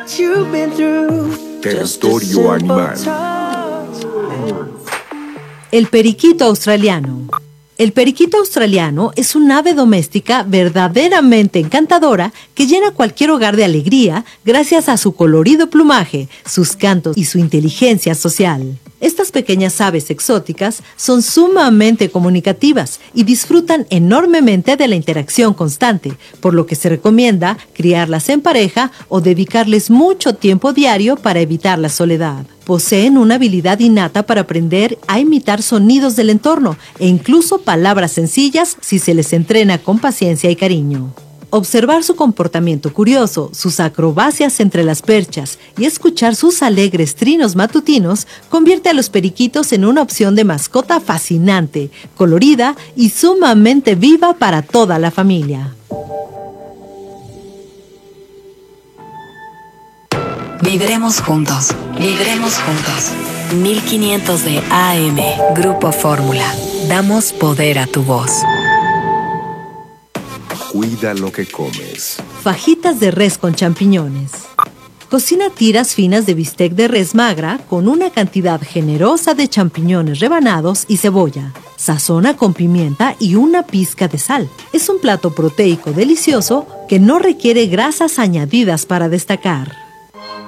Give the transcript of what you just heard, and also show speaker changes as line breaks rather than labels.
you've been through.
Territorio animal.
El periquito australiano. El periquito australiano es un ave doméstica verdaderamente encantadora que llena cualquier hogar de alegría gracias a su colorido plumaje, sus cantos y su inteligencia social. Estas pequeñas aves exóticas son sumamente comunicativas y disfrutan enormemente de la interacción constante, por lo que se recomienda criarlas en pareja o dedicarles mucho tiempo diario para evitar la soledad. Poseen una habilidad innata para aprender a imitar sonidos del entorno e incluso palabras sencillas si se les entrena con paciencia y cariño. Observar su comportamiento curioso, sus acrobacias entre las perchas y escuchar sus alegres trinos matutinos convierte a los periquitos en una opción de mascota fascinante, colorida y sumamente viva para toda la familia.
Vibremos juntos, vibremos juntos. 1500 de AM, Grupo Fórmula. Damos poder a tu voz.
Cuida lo que comes.
Fajitas de res con champiñones. Cocina tiras finas de bistec de res magra con una cantidad generosa de champiñones rebanados y cebolla. Sazona con pimienta y una pizca de sal. Es un plato proteico delicioso que no requiere grasas añadidas para destacar.